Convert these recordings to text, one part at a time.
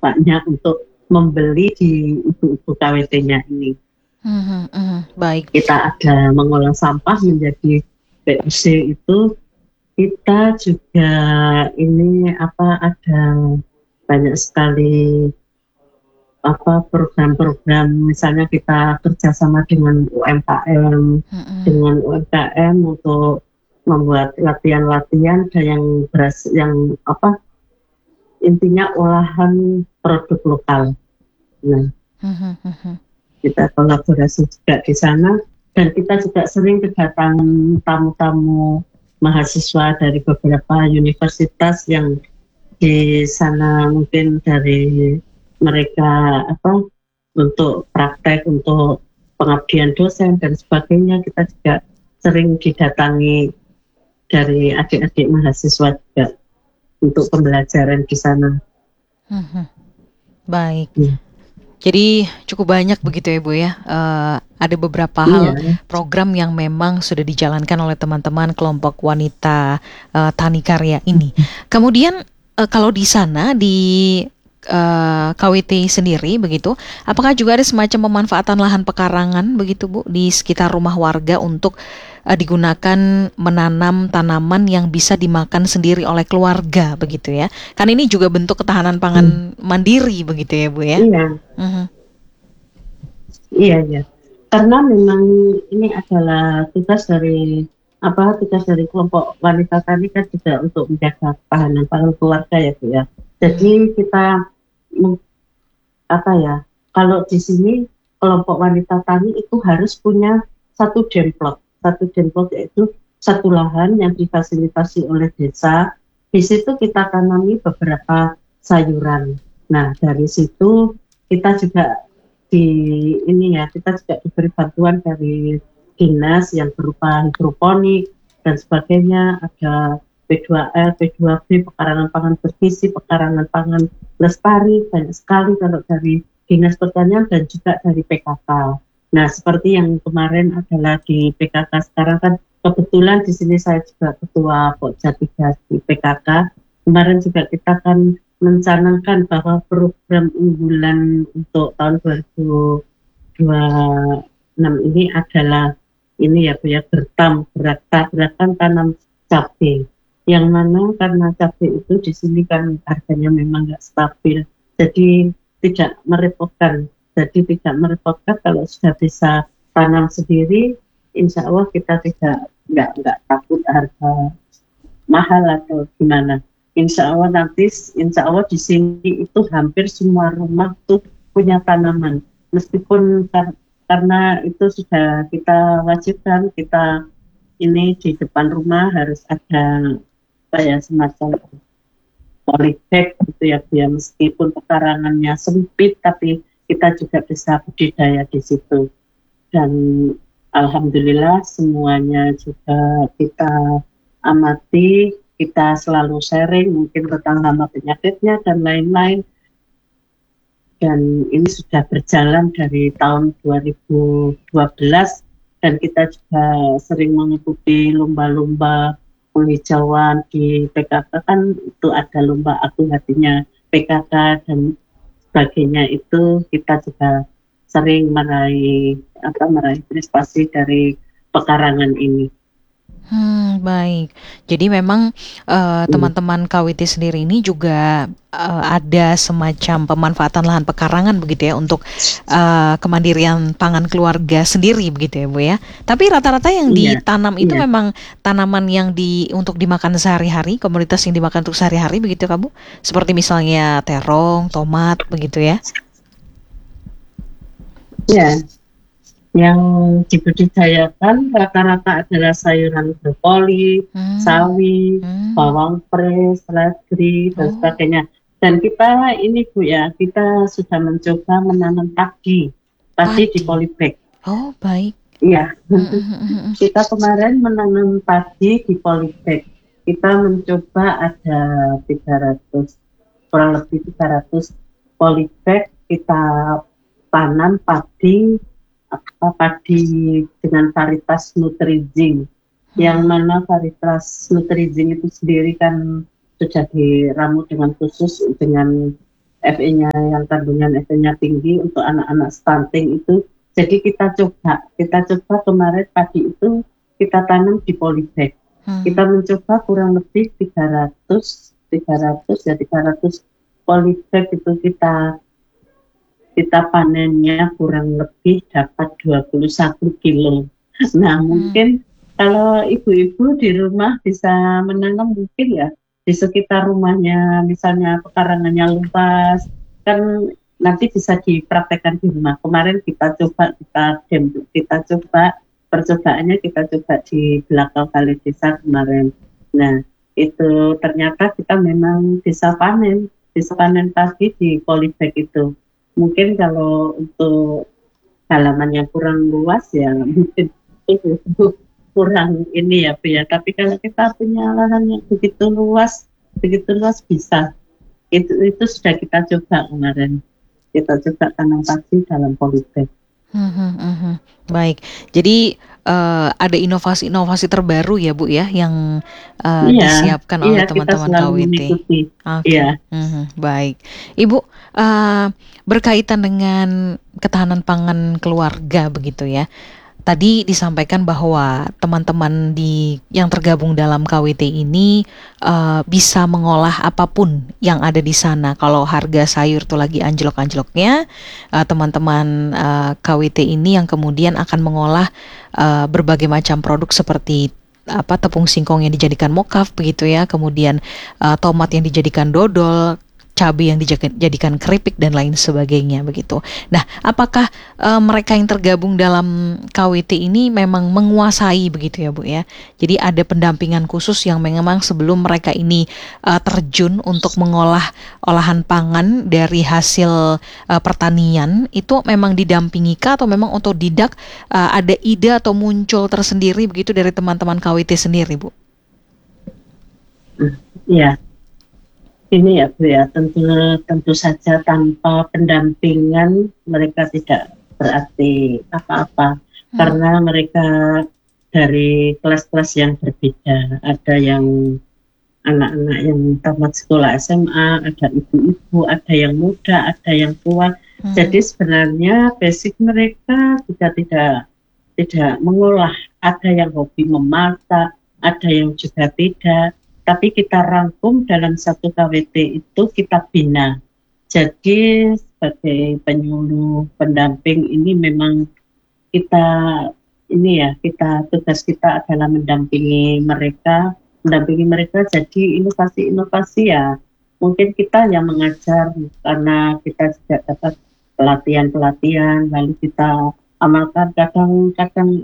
bapaknya untuk membeli di ibu-ibu KWT-nya ini. Baik. Kita ada mengolah sampah menjadi PUC itu, kita juga ini ada banyak sekali program-program, misalnya kita kerjasama dengan UMKM untuk membuat latihan-latihan dan yang intinya olahan produk lokal. Nah, kita kolaborasi juga di sana, dan kita juga sering kedatangan tamu-tamu mahasiswa dari beberapa universitas yang di sana, mungkin dari mereka untuk praktek, untuk pengabdian dosen dan sebagainya. Kita juga sering didatangi dari adik-adik mahasiswa juga untuk pembelajaran di sana. Baik. Jadi cukup banyak begitu ya Bu ya. Ada beberapa hal program yang memang sudah dijalankan oleh teman-teman kelompok wanita tani karya ini. Kemudian kalau di sana di KWT sendiri begitu, apakah juga ada semacam pemanfaatan lahan pekarangan begitu Bu di sekitar rumah warga untuk digunakan menanam tanaman yang bisa dimakan sendiri oleh keluarga begitu ya? Kan ini juga bentuk ketahanan pangan mandiri begitu ya Bu ya? Iya. Karena memang ini adalah tugas dari kelompok wanita tani kan juga untuk menjaga ketahanan pangan keluarga ya Bu ya. Jadi kita kalau di sini kelompok wanita tani itu harus punya satu demplot yaitu satu lahan yang difasilitasi oleh desa. Di situ kita tanami beberapa sayuran. Nah, dari situ kita juga diberi bantuan dari dinas yang berupa hidroponik dan sebagainya. Ada P2L, P2B, pekarangan pangan bergizi, pekarangan pangan lestari, banyak sekali kalau dari Dinas Pertanian dan juga dari PKK. Nah, seperti yang kemarin adalah di PKK, sekarang kan kebetulan di sini saya juga ketua Pokja 3 di PKK. Kemarin juga kita kan mencanangkan bahwa program unggulan untuk tahun 2026 ini adalah gerakan tanam cabai. Yang mana karena cabai itu di sini kan harganya memang nggak stabil, jadi tidak merepotkan. Kalau sudah bisa tanam sendiri, insya Allah kita nggak takut harga mahal atau gimana. Insya Allah di sini itu hampir semua rumah tuh punya tanaman. Meskipun karena itu sudah kita wajibkan, kita ini di depan rumah harus ada semacam polybag gitu ya, biar meskipun pekarangannya sempit tapi kita juga bisa budidaya di situ. Dan alhamdulillah semuanya juga kita amati, kita selalu sharing mungkin tentang nama penyakitnya dan lain-lain. Dan ini sudah berjalan dari tahun 2012, dan kita juga sering mengikuti lomba-lomba penghijauan di PKK. Kan itu ada lomba Aku Hatinya PKK dan sebagainya, itu kita juga sering meraih prestasi dari pekarangan ini. Baik. Jadi memang teman-teman KWT sendiri ini juga ada semacam pemanfaatan lahan pekarangan begitu ya untuk kemandirian pangan keluarga sendiri begitu ya Bu ya. Tapi rata-rata yang ditanam itu memang tanaman yang untuk dimakan sehari-hari, komoditas yang dimakan untuk sehari-hari begitu Kak Bu? Seperti misalnya terong, tomat begitu ya? Iya. Yang dibudidayakan rata-rata adalah sayuran brokoli, sawi, bawang pres, seledri, dan sebagainya. Dan kita ini Bu ya, kita sudah mencoba menanam padi di polybag. Oh, baik. Iya. Kita kemarin menanam padi di polybag. Kita mencoba ada kurang lebih 300 polybag. Kita tanam padi dengan varietas Nutrizing, yang mana varietas Nutrizing itu sendiri kan sudah diramu dengan khusus dengan FE-nya yang kandungan FE-nya tinggi untuk anak-anak stunting itu. Jadi kita coba kemarin pagi itu kita tanam di polybag. Kita mencoba kurang lebih 300 polybag itu kita panennya kurang lebih dapat 21 kilo. Nah, mungkin kalau ibu-ibu di rumah bisa menanam mungkin ya di sekitar rumahnya, misalnya pekarangannya luas, kan nanti bisa dipraktekkan di rumah. Kemarin kita coba percobaannya kita coba di belakang balai desa kemarin. Nah, itu ternyata kita memang bisa panen pagi di polybag itu. Mungkin kalau untuk halaman yang kurang luas ya mungkin itu kurang ini ya Bu ya. Tapi kalau kita punya lahan yang begitu luas bisa. Itu sudah kita coba kemarin. Kita coba tanam padi dalam polybag. Baik, jadi ada inovasi-inovasi terbaru ya Bu ya yang disiapkan oleh teman-teman KWT. Oke, baik. Ibu, berkaitan dengan ketahanan pangan keluarga begitu ya. Tadi disampaikan bahwa teman-teman yang tergabung dalam KWT ini bisa mengolah apapun yang ada di sana. Kalau harga sayur tuh lagi anjlok-anjloknya, teman-teman KWT ini yang kemudian akan mengolah berbagai macam produk seperti tepung singkong yang dijadikan mokaf begitu ya, kemudian tomat yang dijadikan dodol, cabai yang dijadikan keripik dan lain sebagainya begitu. Nah, apakah mereka yang tergabung dalam KWT ini memang menguasai begitu ya Bu ya? Jadi ada pendampingan khusus yang memang sebelum mereka ini terjun untuk mengolah olahan pangan dari hasil pertanian itu memang didampingi kah atau memang otodidak, ada ide atau muncul tersendiri begitu dari teman-teman KWT sendiri Bu? Iya. Ini ya Bu ya, tentu saja tanpa pendampingan mereka tidak berarti apa-apa. Karena mereka dari kelas-kelas yang berbeda. Ada yang anak-anak yang tamat sekolah SMA, ada ibu-ibu, ada yang muda, ada yang tua. Jadi sebenarnya basic mereka juga tidak mengolah. Ada yang hobi memasak, ada yang juga tidak. Tapi kita rangkum dalam satu KWT itu kita bina. Jadi sebagai penyuluh pendamping ini memang tugas kita adalah mendampingi mereka jadi inovasi-inovasi ya. Mungkin kita yang mengajar karena kita juga dapat pelatihan, lalu kita amalkan kadang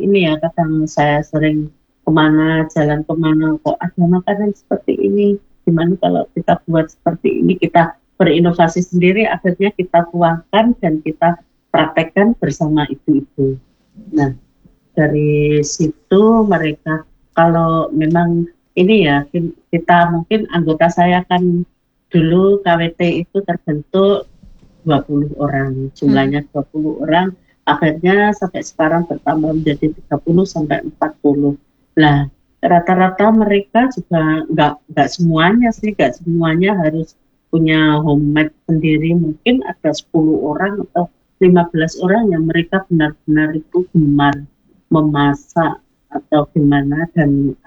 saya sering jalan kemana kok ada makanan seperti ini, gimana kalau kita buat seperti ini, kita berinovasi sendiri, akhirnya kita tuangkan dan kita praktekkan bersama ibu-ibu. Nah, dari situ mereka, kalau memang ini ya, kita mungkin anggota saya kan dulu KWT itu terbentuk 20 orang, jumlahnya 20 orang, akhirnya sampai sekarang bertambah menjadi 30 sampai 40. Nah, rata-rata mereka juga nggak semuanya harus punya homemade sendiri. Mungkin ada 10 orang atau 15 orang yang mereka benar-benar itu gemar memasak atau gimana dan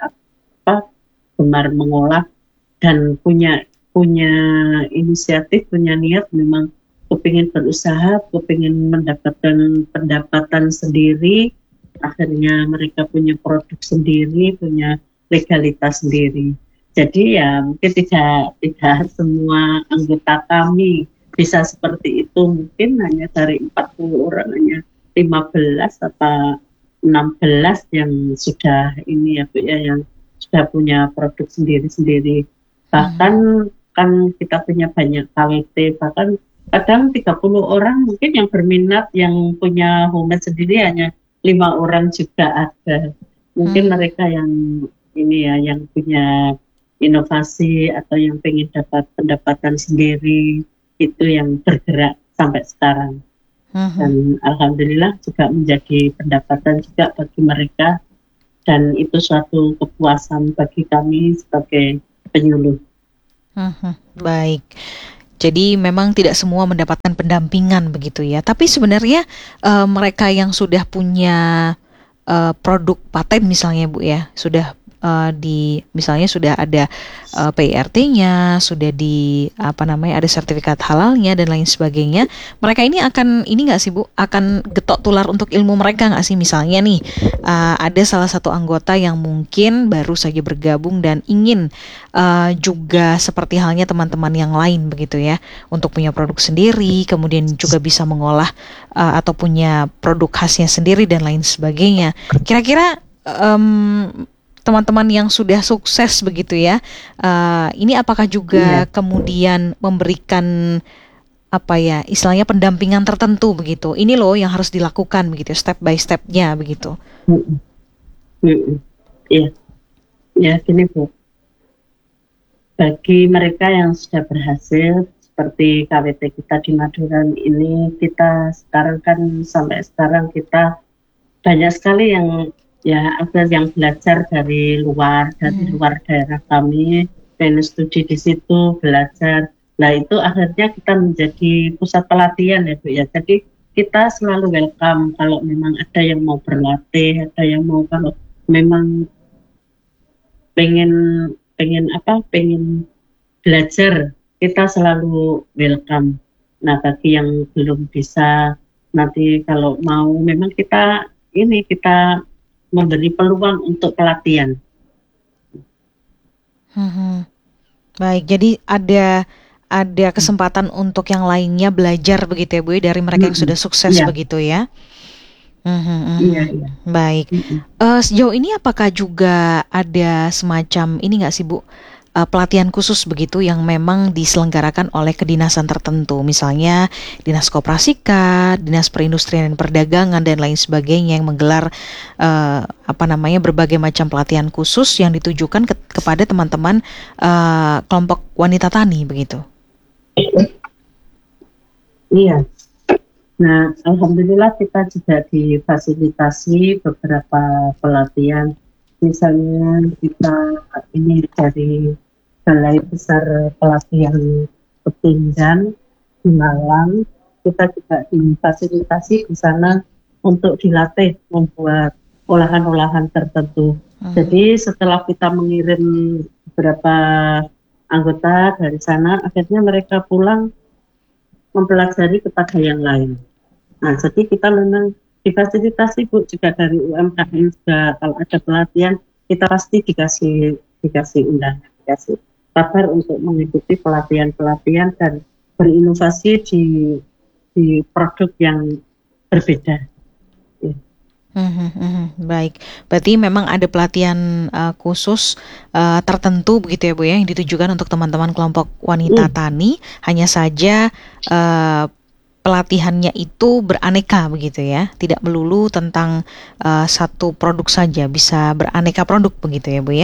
gemar mengolah dan punya inisiatif, punya niat memang kepingin berusaha, kepingin mendapatkan pendapatan sendiri. Akhirnya mereka punya produk sendiri, punya legalitas sendiri. Jadi ya mungkin tidak semua anggota kami bisa seperti itu. Mungkin hanya dari 40 orang, hanya 15 atau 16 yang sudah ini ya Bu ya, yang sudah punya produk sendiri-sendiri. Bahkan kan kita punya banyak KWT, bahkan kadang 30 orang mungkin yang berminat, yang punya homemade sendiri hanya 5 orang juga ada. Mungkin mereka yang ini ya, yang punya inovasi atau yang pengen dapat pendapatan sendiri, itu yang bergerak sampai sekarang. Dan alhamdulillah juga menjadi pendapatan juga bagi mereka, dan itu suatu kepuasan bagi kami sebagai penyuluh. Baik. Jadi memang tidak semua mendapatkan pendampingan begitu ya. Tapi sebenarnya mereka yang sudah punya produk paten misalnya Bu ya, sudah misalnya sudah ada PIRT-nya, sudah ada sertifikat halalnya dan lain sebagainya. Mereka ini akan ini nggak sih Bu, akan getok tular untuk ilmu mereka nggak sih? Misalnya nih ada salah satu anggota yang mungkin baru saja bergabung dan ingin juga seperti halnya teman-teman yang lain begitu ya, untuk punya produk sendiri, kemudian juga bisa mengolah atau punya produk khasnya sendiri dan lain sebagainya. Kira-kira teman-teman yang sudah sukses begitu ya, ini apakah juga kemudian memberikan apa ya, istilahnya pendampingan tertentu begitu? Ini loh yang harus dilakukan begitu, step by step-nya begitu. Iya, ya gini Bu. Bagi mereka yang sudah berhasil seperti KWT kita di Madura ini, kita sekarang kan sampai sekarang kita banyak sekali yang ada yang belajar dari luar daerah kami, dan studi di situ belajar. Nah itu akhirnya kita menjadi pusat pelatihan ya Bu ya. Jadi kita selalu welcome kalau memang ada yang mau berlatih, ada yang mau kalau memang pengen belajar, kita selalu welcome. Nah bagi yang belum bisa, nanti kalau mau memang kita memberi peluang untuk pelatihan. Baik, jadi ada kesempatan untuk yang lainnya belajar begitu ya Bu, dari mereka yang sudah sukses begitu ya. Iya. Baik. Sejauh ini apakah juga ada semacam ini nggak sih Bu, pelatihan khusus begitu yang memang diselenggarakan oleh kedinasan tertentu, misalnya Dinas Koperasika, Dinas Perindustrian dan Perdagangan dan lain sebagainya, yang menggelar berbagai macam pelatihan khusus yang ditujukan kepada teman-teman kelompok wanita tani begitu. Iya. Nah, alhamdulillah kita juga difasilitasi beberapa pelatihan. Misalnya kita ini dari Balai Besar Pelatihan Petinjan di Malang, kita juga difasilitasi di sana untuk dilatih membuat olahan-olahan tertentu. Jadi setelah kita mengirim beberapa anggota dari sana, akhirnya mereka pulang mempelajari kepada yang lain. Nah, jadi kita memang difasilitasi Bu, juga dari UMKM juga, kalau ada pelatihan kita pasti dikasih undangan, dikasih kabar untuk mengikuti pelatihan dan berinovasi di produk yang berbeda. Ya. Baik, berarti memang ada pelatihan khusus tertentu begitu ya Bu ya, yang ditujukan untuk teman-teman kelompok wanita tani. Hanya saja pelatihannya itu beraneka begitu ya, tidak melulu tentang satu produk saja, bisa beraneka produk begitu ya Bu ya.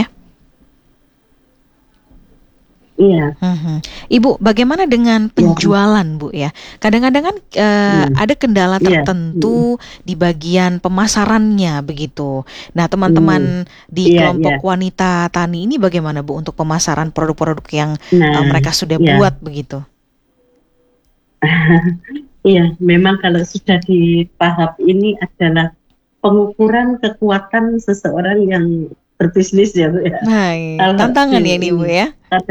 Iya. Ibu, bagaimana dengan penjualan Bu ya? Kadang-kadang kan ada kendala tertentu di bagian pemasarannya begitu. Nah, teman-teman di kelompok wanita tani ini bagaimana Bu untuk pemasaran produk-produk yang mereka sudah buat begitu? Iya, memang kalau sudah di tahap ini adalah pengukuran kekuatan seseorang yang berbisnis ya Bu ya. Tantangan ya ini Bu ya.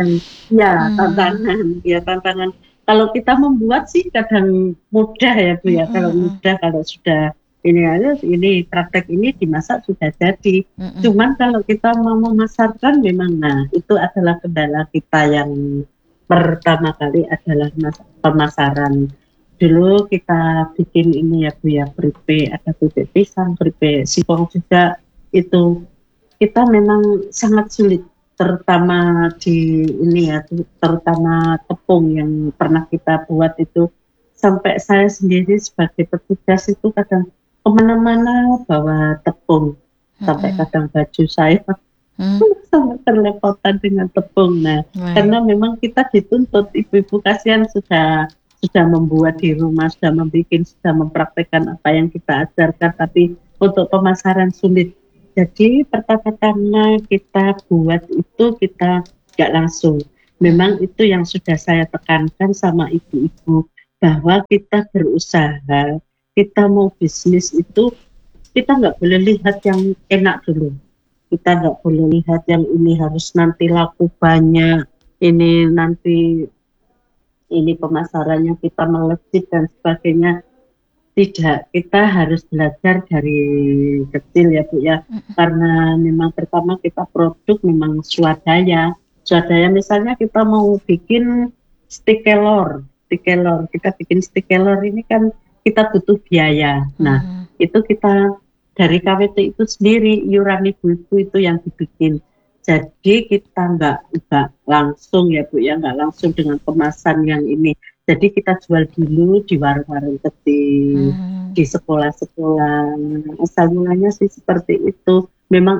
Tantangan. Kalau kita membuat sih kadang mudah ya Bu ya. Kalau mudah, kalau sudah ini praktek ini dimasak sudah jadi. Cuman kalau kita mau memasarkan memang, itu adalah kendala kita yang pertama kali adalah pemasaran. Dulu kita bikin ini ya Bu ya, keripik, ada keripik pisang, keripik singkong juga, itu kita memang sangat sulit, terutama terutama tepung yang pernah kita buat itu, sampai saya sendiri sebagai petugas itu kadang kemana-mana bawa tepung, sampai kadang baju saya sangat terlepotan dengan tepung. Karena memang kita dituntut, ibu-ibu kasihan sudah membuat di rumah, sudah mempraktekkan apa yang kita ajarkan, tapi untuk pemasaran sulit. Jadi pertama-tama kita buat itu kita nggak langsung. Memang itu yang sudah saya tekankan sama ibu-ibu, bahwa kita berusaha, kita mau bisnis itu kita nggak boleh lihat yang enak dulu. Kita nggak boleh lihat yang ini harus nanti laku banyak, ini nanti ini pemasarannya kita melejit dan sebagainya. Tidak, kita harus belajar dari kecil ya Bu ya. Karena memang pertama kita produk memang swadaya. Swadaya misalnya kita mau bikin stik kelor. Kita bikin stik kelor ini kan kita butuh biaya. Nah, itu kita dari KWT itu sendiri, iuran ibu-ibu itu yang dibikin. Jadi kita nggak langsung ya Bu ya, nggak langsung dengan kemasan yang ini. Jadi kita jual dulu di warung-warung kecil, di sekolah-sekolah. Asal mulanya sih seperti itu. Memang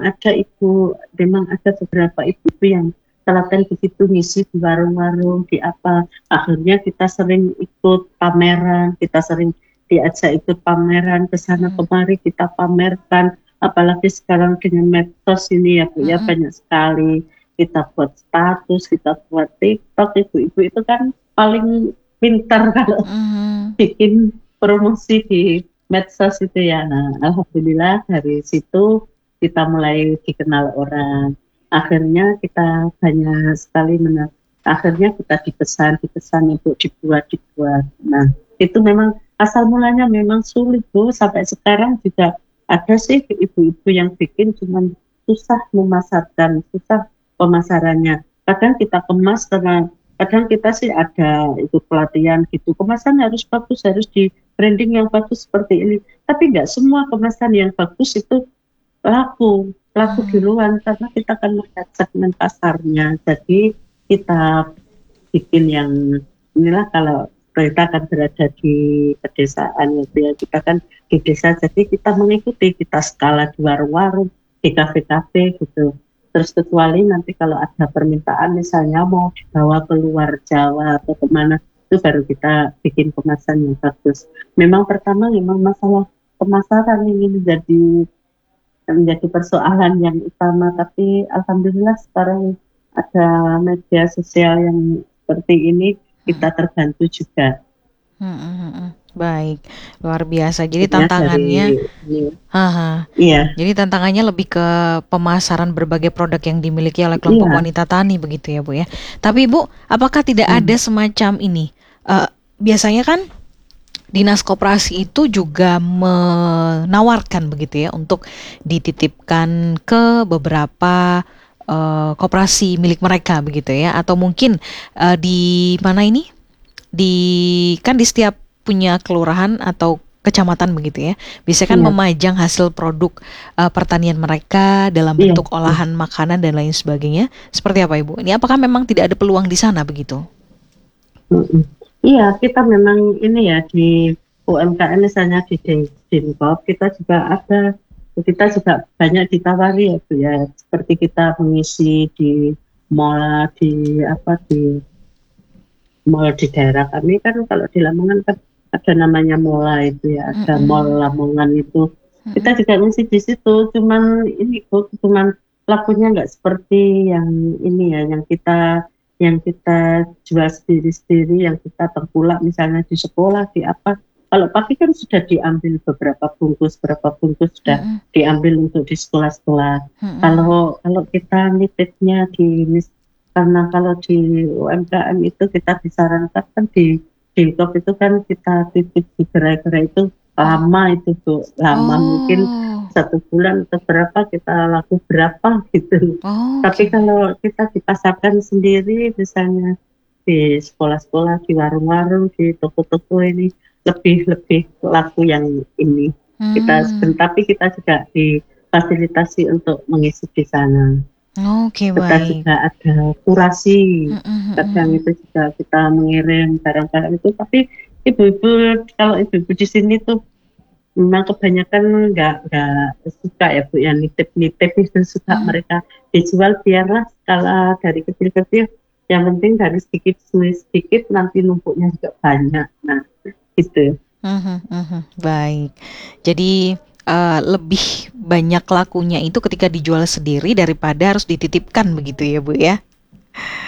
ada beberapa ibu yang telaten begitu ngisi di warung-warung, di apa. Akhirnya kita sering ikut pameran, kita sering diajak ikut pameran, ke sana kemari kita pamerkan. Apalagi sekarang dengan medsos ini ya Bu ya, banyak sekali. Kita buat status, kita buat TikTok, ibu-ibu itu kan paling pintar kalau bikin promosi di medsos itu ya. Nah, alhamdulillah dari situ kita mulai dikenal orang. Akhirnya kita banyak sekali akhirnya kita dipesan untuk dibuat. Nah, itu memang asal mulanya memang sulit Bu. Sampai sekarang juga ada sih ibu-ibu yang bikin cuman susah memasarkan, susah pemasarannya. Kadang kita kemas karena kadang kita sih ada ikut pelatihan gitu, kemasan harus bagus, harus di branding yang bagus seperti ini, tapi nggak semua kemasan yang bagus itu laku duluan, karena kita akan melihat segmen pasarnya. Jadi kita bikin yang inilah, kalau kita kan berada di pedesaan gitu ya, kita kan di desa, jadi kita mengikuti, kita skala di warung-warung, di kafe-kafe gitu. Terus kecuali nanti kalau ada permintaan misalnya mau dibawa keluar Jawa atau kemana, itu baru kita bikin kemasan yang bagus. Memang pertama masalah pemasaran ini menjadi persoalan yang utama, tapi alhamdulillah sekarang ada media sosial yang seperti ini, kita terbantu juga. Baik, luar biasa. Jadi tantangannya, iya. Jadi tantangannya lebih ke pemasaran berbagai produk yang dimiliki oleh kelompok wanita tani begitu ya Bu ya. Tapi Bu, apakah tidak ada semacam ini? Biasanya kan Dinas Koperasi itu juga menawarkan begitu ya untuk dititipkan ke beberapa koperasi milik mereka begitu ya, atau mungkin di mana ini? Di setiap punya kelurahan atau kecamatan begitu ya, bisa kan memajang hasil produk pertanian mereka dalam bentuk olahan makanan dan lain sebagainya. Seperti apa Ibu? Ini apakah memang tidak ada peluang di sana begitu? Iya, kita memang ini ya di UMKM misalnya di Dinkop, kita juga banyak ditawari ya Bu ya, seperti kita mengisi di mall di mall di daerah kami kan, kalau di Lamongan kan ada namanya Mola itu ya, ada mall Lamongan itu. Kita juga ngisi di situ, cuman lakunya nggak seperti yang ini ya, yang kita jual sendiri, yang kita tengkulak misalnya di sekolah, di apa. Kalau pagi kan sudah diambil berapa bungkus sudah diambil untuk di sekolah-sekolah. Kalau kita nitipnya karena kalau di UMKM itu kita disarankan kan di Dinkop itu kan kita titip di gerai-gerai itu lama itu Bu, mungkin 1 bulan atau berapa kita laku berapa gitu. Tapi kalau kita dipasarkan sendiri misalnya di sekolah-sekolah, di warung-warung, di toko-toko ini lebih laku yang ini. Tapi kita juga difasilitasi untuk mengisi di sana. Kita juga ada kurasi, kadang itu juga kita mengirim barang-barang itu. Tapi kalau ibu-ibu di sini tuh memang kebanyakan nggak suka ya Bu, yang nitip itu suka mereka dijual biarlah skala dari kecil-kecil, yang penting dari sedikit nanti numpuknya juga banyak. Nah gitu. Baik, jadi lebih banyak lakunya itu ketika dijual sendiri daripada harus dititipkan begitu ya Bu ya.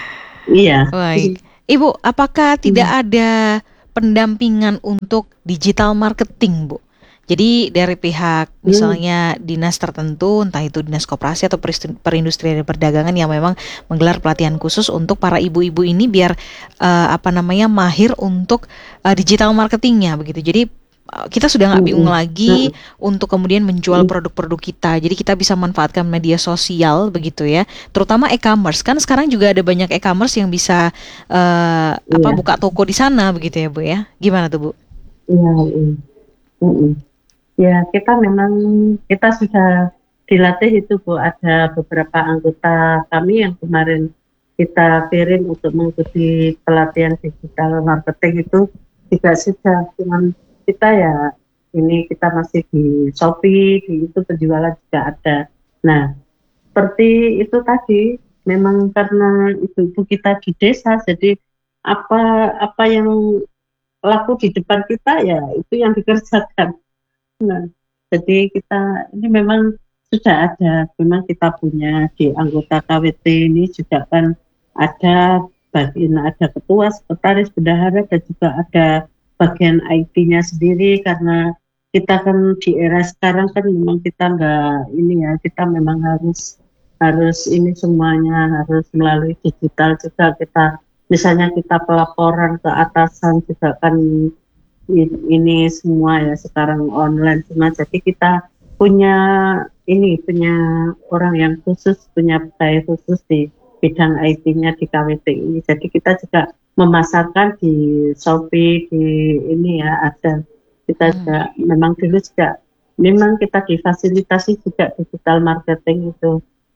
Iya. Baik. Ibu, apakah tidak Hmm. ada pendampingan untuk digital marketing, Bu? Jadi dari pihak Hmm. misalnya dinas tertentu, entah itu dinas koperasi atau perindustrian dan perdagangan yang memang menggelar pelatihan khusus untuk para ibu-ibu ini biar apa namanya mahir untuk digital marketingnya begitu. Jadi kita sudah nggak bingung Hmm. lagi Hmm. untuk kemudian menjual Hmm. produk-produk kita. Jadi kita bisa manfaatkan media sosial begitu ya, terutama e-commerce. Kan sekarang juga ada banyak e-commerce yang bisa apa Iya. buka toko di sana begitu ya, Bu ya. Gimana tuh, Bu? Iya. Iya. Hmm. Ya, kita sudah dilatih itu Bu. Ada beberapa anggota kami yang kemarin kita kirim untuk mengikuti pelatihan digital marketing itu juga sudah, cuman kita ya ini kita masih di Shopee, di itu penjualan juga ada. Nah, seperti itu tadi, memang karena ibu-ibu kita di desa, jadi apa apa yang laku di depan kita ya itu yang dikerjakan. Nah, jadi kita ini memang sudah ada, memang kita punya di anggota KWT ini juga kan ada bagian, ada ketua, sekretaris, bendahara, dan juga ada bagian IT-nya sendiri, karena kita kan di era sekarang kan memang kita nggak ini ya, kita memang harus harus ini semuanya harus melalui digital juga. Kita misalnya kita pelaporan ke atasan juga kan ini semua ya sekarang online semua. Jadi kita punya punya orang yang khusus, punya budaya khusus di bidang IT-nya di KWT ini. Jadi kita juga memasarkan di Shopee, di ini ya ada. Kita Hmm. juga memang dulu juga memang kita difasilitasi juga digital marketing itu.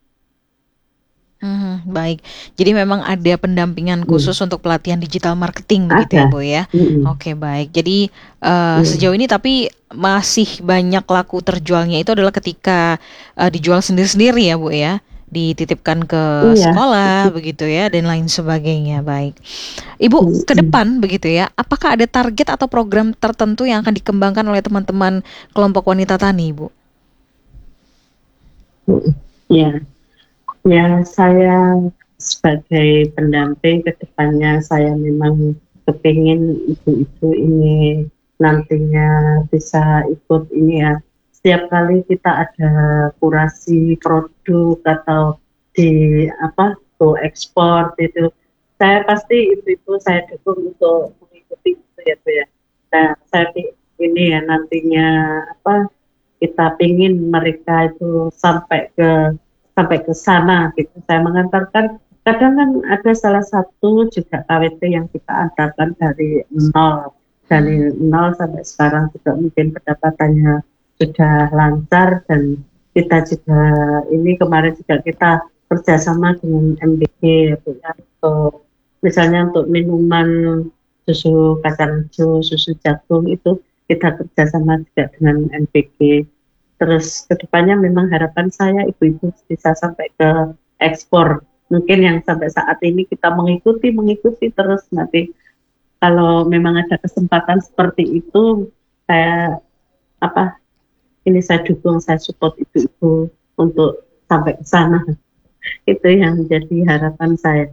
Baik. Jadi memang ada pendampingan khusus Hmm. untuk pelatihan digital marketing begitu ya, Ada. Bu ya? Hmm. Oke, baik. Jadi Hmm. sejauh ini tapi masih banyak laku terjualnya itu adalah ketika dijual sendiri-sendiri ya, Bu ya? Dititipkan ke Iya. sekolah begitu ya dan lain sebagainya. Baik. Ibu, ke Hmm. depan begitu ya, apakah ada target atau program tertentu yang akan dikembangkan oleh teman-teman kelompok wanita tani, Ibu? Hmm. Ya. Ya, saya sebagai pendamping ke depannya saya memang kepingin ibu-ibu ini nantinya bisa ikut ini ya. Setiap kali kita ada kurasi produk atau di apa go ekspor itu, saya pasti ibu-ibu saya dukung untuk mengikuti itu ya Bu ya. Nah, ini ya nantinya apa kita pingin mereka itu sampai ke sana gitu. Saya mengantarkan, kadang kan ada salah satu juga KWT yang kita antarkan dari Hmm. nol sampai sekarang juga mungkin pendapatannya sudah lancar, dan kita juga ini kemarin juga kita kerjasama dengan MBG ya, Bu, ya, untuk misalnya untuk minuman susu kacang hijau, susu jagung itu kita kerjasama juga dengan MBG. Terus kedepannya memang harapan saya ibu-ibu bisa sampai ke ekspor. Mungkin yang sampai saat ini kita mengikuti terus, nanti kalau memang ada kesempatan seperti itu, saya apa ini saya dukung, saya support ibu-ibu untuk sampai ke sana. Itu yang menjadi harapan saya.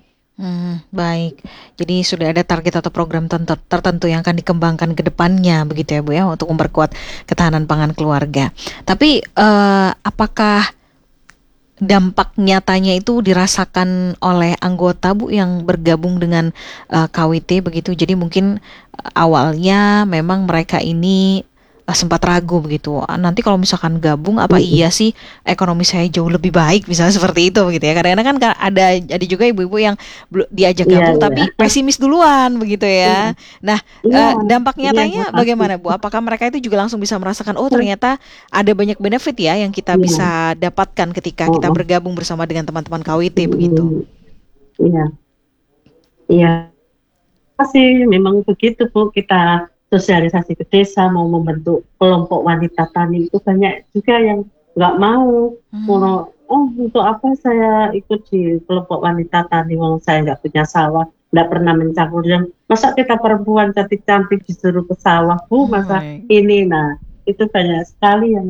Baik. Jadi sudah ada target atau program tertentu yang akan dikembangkan ke depannya begitu ya, Bu ya, untuk memperkuat ketahanan pangan keluarga. Tapi apakah dampak nyatanya itu dirasakan oleh anggota, Bu, yang bergabung dengan KWT begitu? Jadi mungkin awalnya memang mereka ini sempat ragu begitu. Nanti kalau misalkan gabung apa iya Mm-mm. sih ekonomi saya jauh lebih baik misalnya seperti itu begitu ya. Kadang-kadang kan ada juga ibu-ibu yang diajak Iya, gabung iya, tapi pesimis duluan begitu iya, ya. Nah, iya, dampak iya, iya, nyatanya pasti. bagaimana, Bu? Apakah mereka itu juga langsung bisa merasakan oh ternyata ada banyak benefit ya yang kita Iya, bisa dapatkan ketika oh, kita oh. bergabung bersama dengan teman-teman KWT begitu? Mm-mm. Iya, iya. Masih memang begitu Bu, kita sosialisasi ke desa mau membentuk kelompok wanita tani itu banyak juga yang nggak mau. Hmm. Mau, oh untuk apa saya ikut di kelompok wanita tani, wong saya nggak punya sawah, nggak pernah mencampur, dan masa kita perempuan cantik-cantik disuruh ke sawah Bu, masa Baik. ini. Nah, itu banyak sekali yang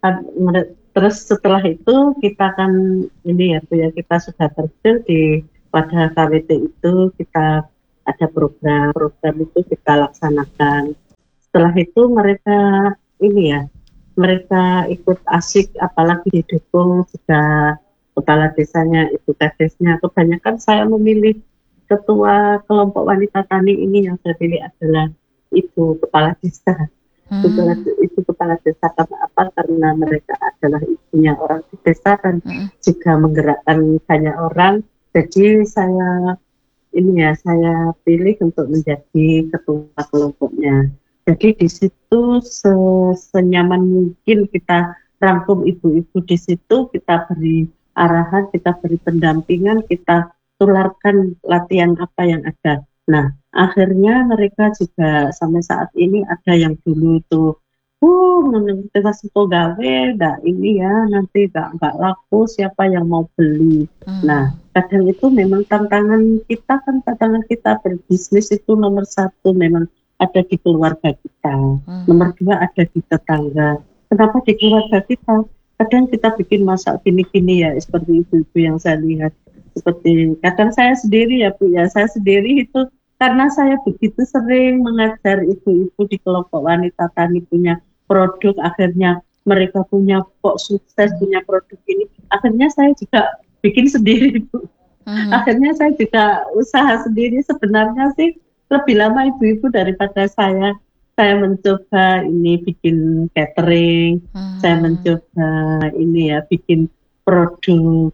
terus setelah itu kita kan ini ya Bu ya, kita sudah terjun di pada KWT itu kita ada program itu kita laksanakan. Setelah itu mereka ini ya, mereka ikut asik, apalagi didukung juga kepala desanya, ibu kadesnya. Kebanyakan saya memilih ketua kelompok wanita tani ini, yang saya pilih adalah ibu kepala desa. Itu kepala desa karena apa? Karena mereka adalah ibunya orang di desa dan juga menggerakkan banyak orang. Jadi saya saya pilih untuk menjadi ketua kelompoknya. Jadi di situ senyaman mungkin kita rangkum ibu-ibu di situ, kita beri arahan, kita beri pendampingan, kita tularkan latihan apa yang ada. Nah, akhirnya mereka juga sampai saat ini ada yang dulu itu kita suka gawe, ini ya nanti nggak laku, siapa yang mau beli. Nah, kadang itu memang tantangan kita berbisnis itu nomor satu memang ada di keluarga kita, nomor dua ada di tetangga. Kenapa di keluarga kita? Kadang kita bikin masak gini-gini ya, seperti ibu-ibu yang saya lihat. Seperti kadang saya sendiri ya Bu ya, saya sendiri itu karena saya begitu sering mengajar ibu-ibu di kelompok wanita tani punya produk, akhirnya mereka punya kok sukses punya produk ini, akhirnya saya juga bikin sendiri Bu. Akhirnya saya juga usaha sendiri. Sebenarnya sih lebih lama ibu-ibu daripada saya. Saya mencoba ini bikin catering, saya mencoba ini ya bikin produk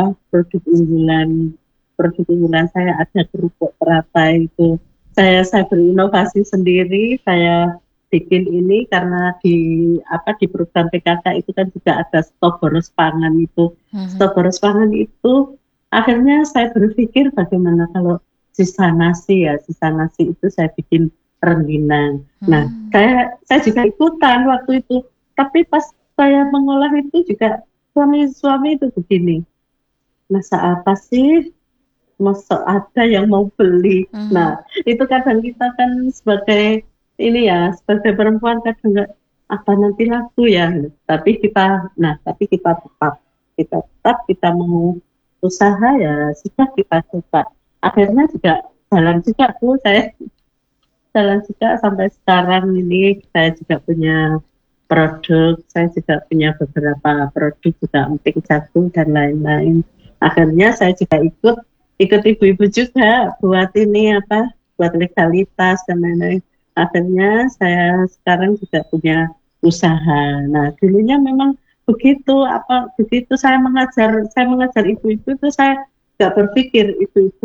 produk unggulan saya ada kerupuk teratai itu. Saya berinovasi sendiri, saya bikin ini karena di program PKK itu kan juga ada stok boros pangan itu. Stok boros pangan itu akhirnya saya berpikir bagaimana kalau sisa nasi itu saya bikin rengginang. Nah, saya juga ikutan waktu itu. Tapi pas saya mengolah itu juga suami itu begini. Masa apa sih? Masa ada yang mau beli? Nah, itu kadang kita kan sebagai sebagai perempuan kadang nggak apa nanti laku ya. Tapi kita tetap kita mau usaha ya sudah kita coba. Akhirnya juga jalan juga tuh saya jalan juga sampai sekarang ini. Saya juga punya produk, saya juga punya beberapa produk juga emping jagung dan lain-lain. Akhirnya saya juga ikut ibu-ibu juga buat buat legalitas dan lain-lain. Akhirnya saya sekarang juga punya usaha. Nah, dulunya memang begitu saya mengajar ibu-ibu itu saya nggak berpikir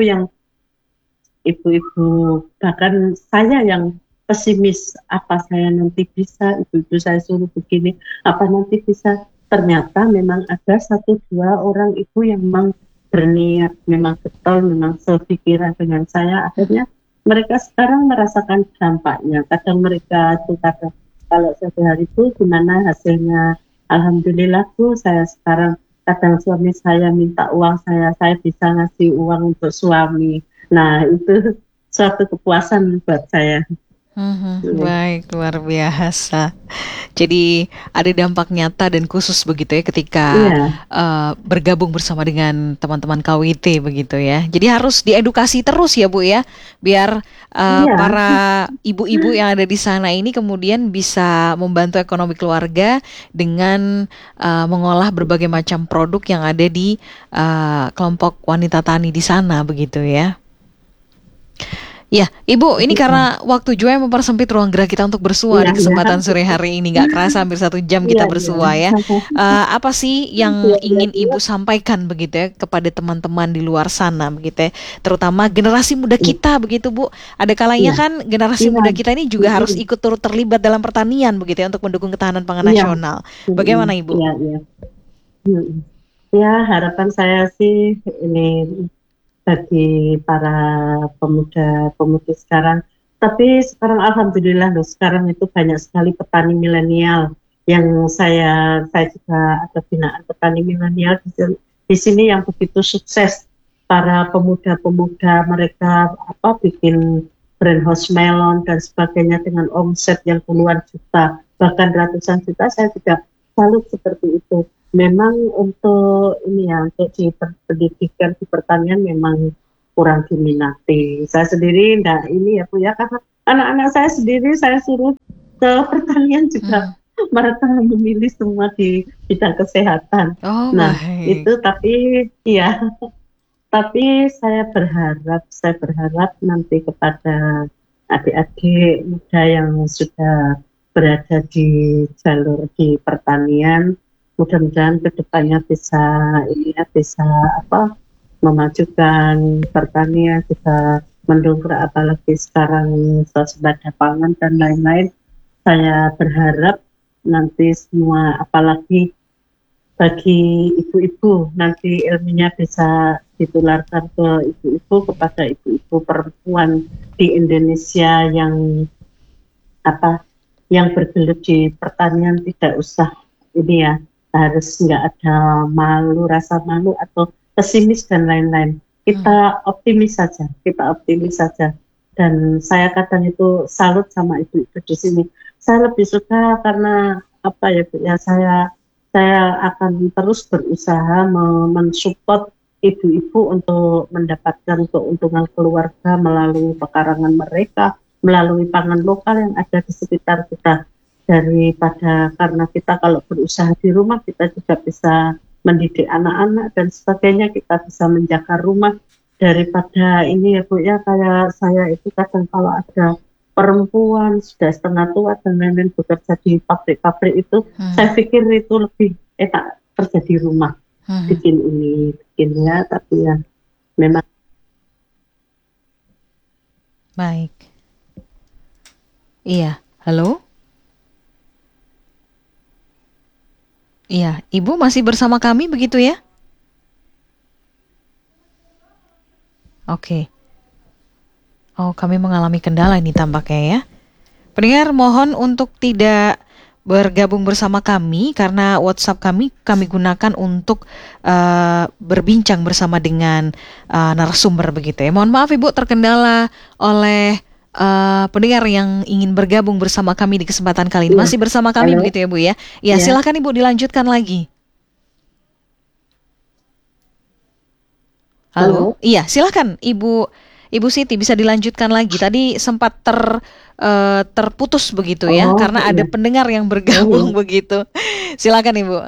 ibu-ibu bahkan saya yang pesimis, apa saya nanti bisa, ibu-ibu saya suruh begini, apa nanti bisa. Ternyata memang ada 1-2 orang ibu yang memang berniat, memang getol, memang sepikiran dengan saya. Akhirnya mereka sekarang merasakan dampaknya. Kadang mereka itu kalau sehari itu gimana hasilnya, alhamdulillah Bu, saya sekarang kadang suami saya minta uang saya bisa ngasih uang untuk suami. Nah, itu suatu kepuasan buat saya. Baik, luar biasa. Jadi ada dampak nyata dan khusus begitu ya ketika bergabung bersama dengan teman-teman KWT begitu ya. Jadi harus diedukasi terus ya Bu ya, biar para ibu-ibu yang ada di sana ini kemudian bisa membantu ekonomi keluarga dengan mengolah berbagai macam produk yang ada di kelompok wanita tani di sana begitu ya. Ya, Ibu, ini karena waktu juga yang mempersempit ruang gerak kita untuk bersua di kesempatan sore hari ini. Nggak kerasa hampir 1 jam kita bersua ya. Apa sih yang ingin Ibu sampaikan begitu ya kepada teman-teman di luar sana begitu ya, terutama generasi muda kita begitu Bu. Ada kalanya kan generasi muda kita ini juga harus ikut turut terlibat dalam pertanian begitu ya untuk mendukung ketahanan pangan nasional. Bagaimana Ibu? Ya, harapan saya sih ini bagi para pemuda-pemudi sekarang. Tapi sekarang alhamdulillah loh, sekarang itu banyak sekali petani milenial yang saya juga ada binaan petani milenial di sini yang begitu sukses. Para pemuda-pemuda mereka bikin brand house melon dan sebagainya dengan omset yang puluhan juta, bahkan ratusan juta. Saya juga salut seperti itu. Memang untuk untuk di pendidikan di pertanian memang kurang diminati. Saya sendiri enggak ini ya Bu ya, karena anak-anak saya sendiri saya suruh ke pertanian juga mereka memilih semua di bidang kesehatan. Oh, Nah, baik. itu tapi saya berharap nanti kepada adik-adik muda yang sudah berada di jalur di pertanian, mudah-mudahan kedepannya bisa memajukan pertanian, bisa mendongkrak, apalagi sekarang swasembada pangan dan lain-lain. Saya berharap nanti semua, apalagi bagi ibu-ibu, nanti ilmunya bisa ditularkan ke ibu-ibu, kepada ibu-ibu perempuan di Indonesia yang bergelut di pertanian. Tidak usah ini ya, harus nggak ada rasa malu atau pesimis dan lain-lain. Kita optimis saja. Dan saya kadang itu salut sama ibu-ibu di sini. Saya lebih suka karena saya akan terus berusaha mensupport ibu-ibu untuk mendapatkan keuntungan keluarga melalui pekarangan mereka, melalui pangan lokal yang ada di sekitar kita. Karena kita kalau berusaha di rumah, kita juga bisa mendidik anak-anak dan sebagainya, kita bisa menjaga rumah. Daripada ini ya Bu ya, kayak saya itu kadang kalau ada perempuan sudah setengah tua dan lain-lain bekerja di pabrik-pabrik itu, saya pikir itu lebih enak kerja di rumah, bikin ya, tapi ya memang. Baik. Iya, halo? Iya, Ibu masih bersama kami begitu ya? Oke. Oh, kami mengalami kendala ini tampaknya ya. Pendengar, mohon untuk tidak bergabung bersama kami karena WhatsApp kami gunakan untuk berbincang bersama dengan narasumber begitu ya. Mohon maaf Ibu terkendala oleh pendengar yang ingin bergabung bersama kami di kesempatan kali ini. Masih bersama kami begitu ya Bu ya. Ya, silakan Ibu dilanjutkan lagi. Halo? Iya, silakan Ibu Siti bisa dilanjutkan lagi. Tadi sempat terputus begitu ya, karena ada pendengar yang bergabung begitu. Silakan Ibu.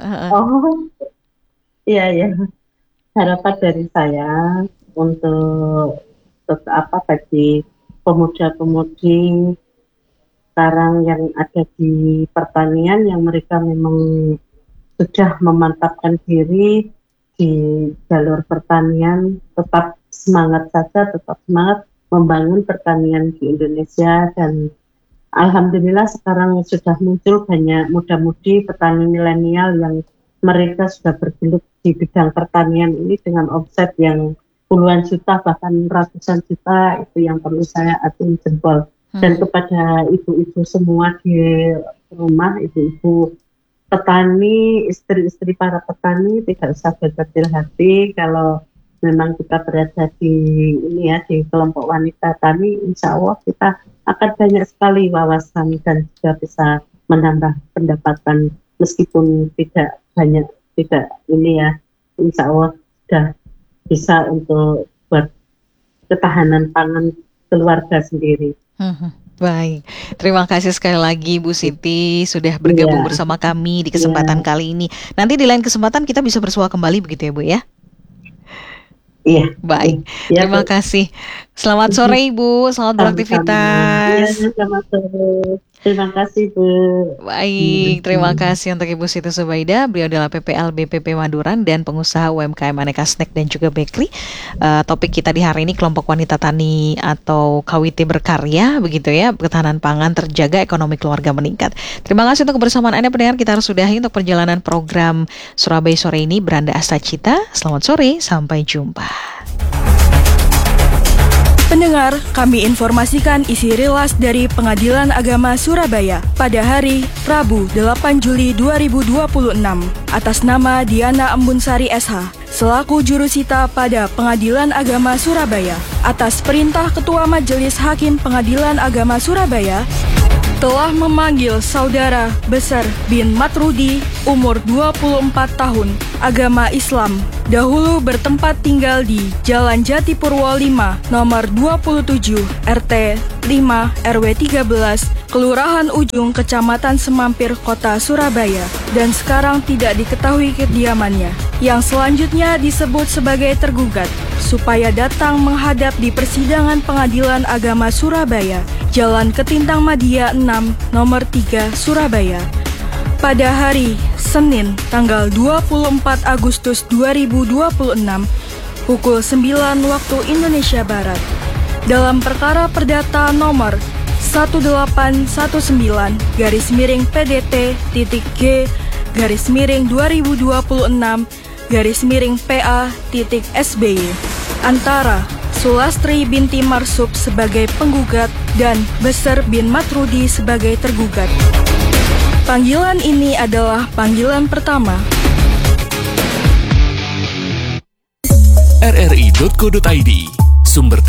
Iya. Harapan dari saya untuk bagi pemuda-pemudi sekarang yang ada di pertanian, yang mereka memang sudah memantapkan diri di jalur pertanian, tetap semangat membangun pertanian di Indonesia. Dan alhamdulillah sekarang sudah muncul banyak muda-mudi petani milenial yang mereka sudah bergelut di bidang pertanian ini dengan omset yang puluhan juta bahkan ratusan juta. Itu yang perlu saya acungi jempol. Dan kepada ibu-ibu semua di rumah, ibu-ibu petani, istri-istri para petani, tidak usah berkecil hati kalau memang kita berada di kelompok wanita tani. Insya Allah kita akan banyak sekali wawasan dan juga bisa menambah pendapatan meskipun tidak banyak, insya Allah sudah bisa untuk buat ketahanan pangan keluarga sendiri. Baik, terima kasih sekali lagi Bu Siti sudah bergabung bersama kami di kesempatan kali ini. Nanti di lain kesempatan kita bisa bersua kembali begitu ya Bu ya? Iya. Baik, terima kasih. Selamat sore Ibu, selamat beraktivitas. Selamat sore. Terima kasih Bu. Baik, terima kasih untuk Ibu Siti Subaida. Beliau adalah PPL BPP Maduran dan pengusaha UMKM Aneka Snack dan juga Bakery. Topik kita di hari ini kelompok wanita tani atau KWT berkarya begitu ya. Ketahanan pangan terjaga, ekonomi keluarga meningkat. Terima kasih untuk kebersamaan Anda pendengar. Kita harus sudahi untuk perjalanan program Surabaya sore ini. Beranda Astacita. Selamat sore, sampai jumpa. Pendengar, kami informasikan isi rilas dari Pengadilan Agama Surabaya pada hari Rabu 8 Juli 2026 atas nama Diana Embunsari SH selaku jurusita pada Pengadilan Agama Surabaya atas perintah Ketua Majelis Hakim Pengadilan Agama Surabaya telah memanggil saudara Besar bin Matrudi, umur 24 tahun, agama Islam, dahulu bertempat tinggal di Jalan Jatipurwo 5, nomor 27, RT 5, RW 13, Kelurahan Ujung, Kecamatan Semampir, Kota Surabaya, dan sekarang tidak diketahui kediamannya, yang selanjutnya disebut sebagai tergugat, supaya datang menghadap di persidangan Pengadilan Agama Surabaya, Jalan Ketintang Madia 6, nomor 3, Surabaya, pada hari Senin, tanggal 24 Agustus 2026, pukul 9 waktu Indonesia Barat, dalam perkara perdata nomor 1819-GMP/2026-PA-SBY antara Sulastri binti Marsub sebagai penggugat dan Besar bin Matrudi sebagai tergugat. Panggilan ini adalah panggilan pertama. rri.co.id, sumber